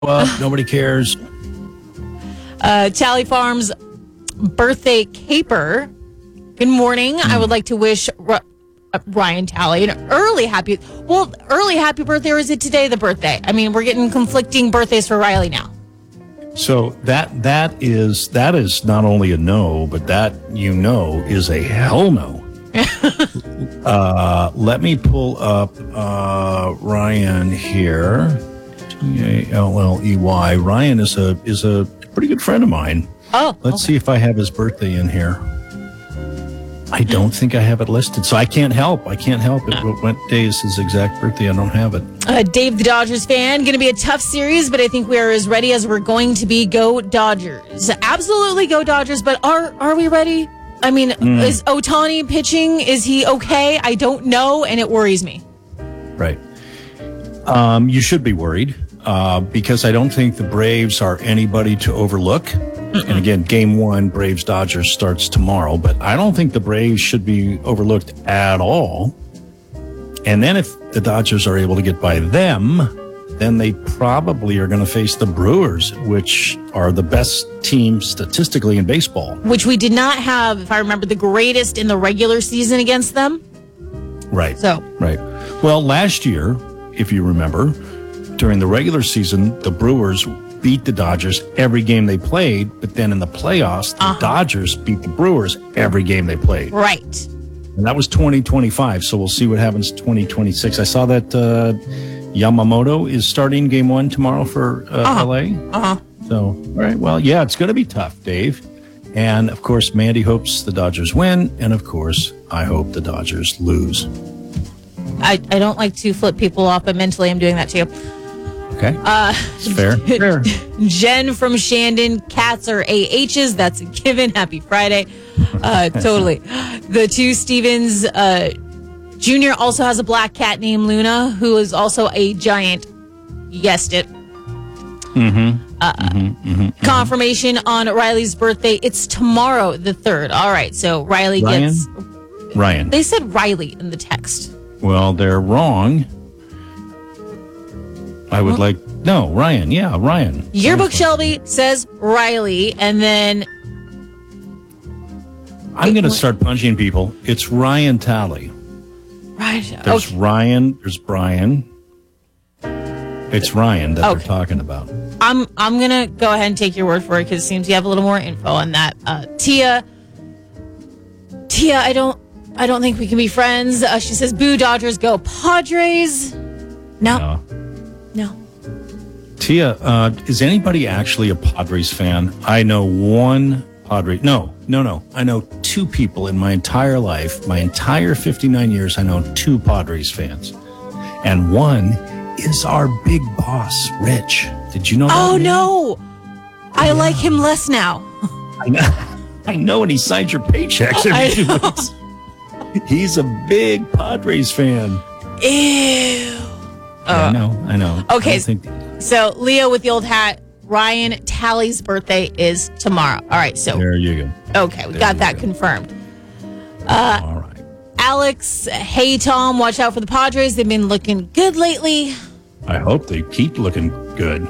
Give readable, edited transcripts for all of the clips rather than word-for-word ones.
up. Nobody cares. Tally Farms birthday caper. Good morning. I would like to wish Ryan Tally an early happy birthday, or is it today the birthday? I mean, we're getting conflicting birthdays for Riley now. So that is not only a no, but that is a hell no. Let me pull up Ryan here. Talley. Ryan is a pretty good friend of mine. Oh, let's see if I have his birthday in here. I don't think I have it listed, so I can't help. What day is his exact birthday? I don't have it. Dave, the Dodgers fan. Going to be a tough series, but I think we are as ready as we're going to be. Go Dodgers. Absolutely go Dodgers, but are we ready? I mean, is Ohtani pitching? Is he okay? I don't know, and it worries me. Right. You should be worried because I don't think the Braves are anybody to overlook. And again, game 1, Braves-Dodgers starts tomorrow, but I don't think the Braves should be overlooked at all. And then if the Dodgers are able to get by them, then they probably are going to face the Brewers, which are the best team statistically in baseball. Which we did not have, if I remember, the greatest in the regular season against them. Right. Right. Well, last year, if you remember, during the regular season, the Brewers beat the Dodgers every game they played, but then in the playoffs, the Dodgers beat the Brewers every game they played. Right. And that was 2025, so we'll see what happens 2026. I saw that Yamamoto is starting game 1 tomorrow for LA. So, all right, well, yeah, it's going to be tough, Dave. And, of course, Mandy hopes the Dodgers win, and, of course, I hope the Dodgers lose. I don't like to flip people off, but mentally I'm doing that too. Okay. It's fair. Jen from Shandon, cats are AHs. That's a given. Happy Friday. Totally. The two Stevens, Junior also has a black cat named Luna, who is also a giant. You guessed it. Confirmation on Riley's birthday. It's tomorrow, the 3rd. All right. So Riley gets... Ryan. They said Riley in the text. Well, they're wrong. I would Ryan. Yeah, Ryan. Yearbook Shelby says Riley, and then... I'm going to start punching people. It's Ryan Talley. Right. There's Ryan. There's Brian. It's Ryan that they're talking about. I'm going to go ahead and take your word for it because it seems you have a little more info on that. Tia, I don't think we can be friends. She says, boo Dodgers, go Padres. No. Tia, is anybody actually a Padres fan? I know one Padres. No. I know 2 people in my entire life, my entire 59 years, I know 2 Padres fans. And one is our big boss, Rich. Did you know that? Oh, no. I like him less now. I know, and he signs your paychecks every 2 weeks. He's a big Padres fan. Ew. I know. Okay, so Leo with the old hat. Ryan Talley's birthday is tomorrow. All right, so there you go. Okay, we got that confirmed. All right. Alex, hey Tom, watch out for the Padres. They've been looking good lately. I hope they keep looking good.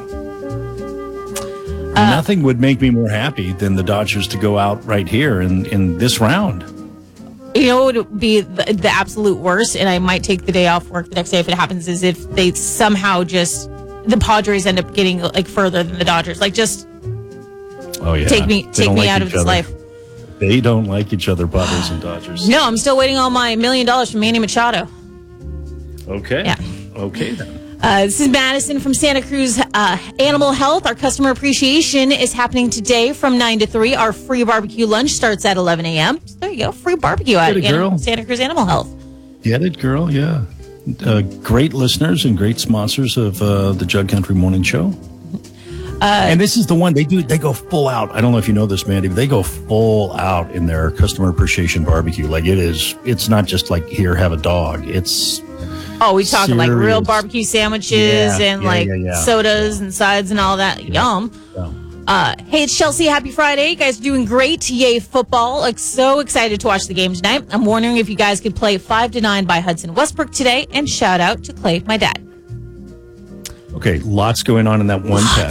Nothing would make me more happy than the Dodgers to go out right here in this round. You know what would be the absolute worst, and I might take the day off work the next day if it happens, is if they somehow the Padres end up getting like further than the Dodgers. Like just take me out of this life. They don't like each other, Padres and Dodgers. No, I'm still waiting on my $1 million from Manny Machado. Okay. Yeah. Okay then. This is Madison from Santa Cruz Animal Health. Our customer appreciation is happening today from 9 to 3. Our free barbecue lunch starts at 11 a.m. So there you go. Free barbecue at Santa Cruz Animal Health. Get it, girl? Yeah. Great listeners and great sponsors of the Jug Country Morning Show. And this is the one they go full out. I don't know if you know this, Mandy, but they go full out in their customer appreciation barbecue. Like it's not just like, here, have a dog. It's... Oh, we talking like real barbecue sandwiches and sodas and sides and all that. Yeah. Yum. Hey, it's Chelsea. Happy Friday. You guys are doing great. Yay, football. Like, so excited to watch the game tonight. I'm wondering if you guys could play 5 to 9 by Hudson Westbrook today. And shout out to Clay, my dad. Okay, lots going on in that one test.